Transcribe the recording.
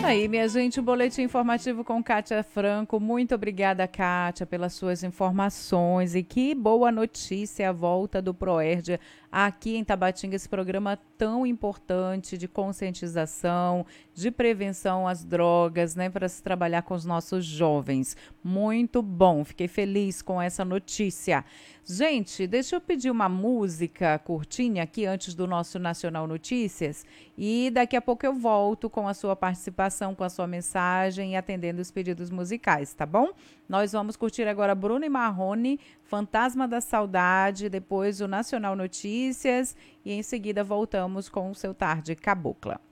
Aí, minha gente, o boletim informativo com Kátia Franco. Muito obrigada, Kátia, pelas suas informações. E que boa notícia a volta do Proerdia aqui em Tabatinga, esse programa tão importante de conscientização, de prevenção às drogas, né, para se trabalhar com os nossos jovens. Muito bom, fiquei feliz com essa notícia. Gente, deixa eu pedir uma música curtinha aqui antes do nosso Nacional Notícias e daqui a pouco eu volto com a sua participação, com a sua mensagem e atendendo os pedidos musicais, tá bom? Nós vamos curtir agora Bruno e Marrone, Fantasma da Saudade, depois o Nacional Notícias e em seguida voltamos com o seu Tarde Cabocla.